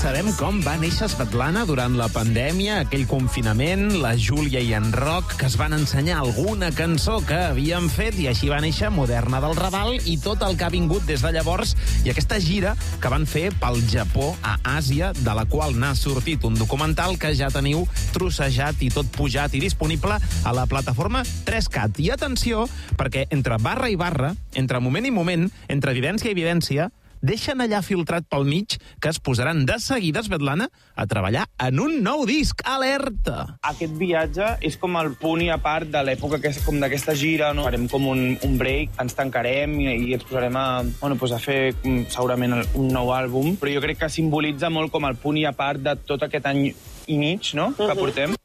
sabem com va néixer Svetlana durant la pandèmia, aquell confinament, la Júlia i en Roc, que es van ensenyar alguna cançó que havien fet, i així va néixer Moderna del Raval i tot el que ha vingut des de llavors, i aquesta gira que van fer pel Japó a Àsia, de la qual n'ha sortit un documental que ja teniu trossejat i tot pujat i disponible a la plataforma 3CAT. I atenció, perquè entre barra i barra, entre moment i moment, entre evidència i evidència, deixen allà filtrat pel mig que es posaran de seguida, Svetlana, a treballar en un nou disc. Alerta! Aquest viatge és com el punt i a part de l'època com d'aquesta gira, no? Farem com un break, ens tancarem i ens posarem a fer segurament un nou àlbum, però jo crec que simbolitza molt com el punt i a part de tot aquest any i mig, no?, que portem.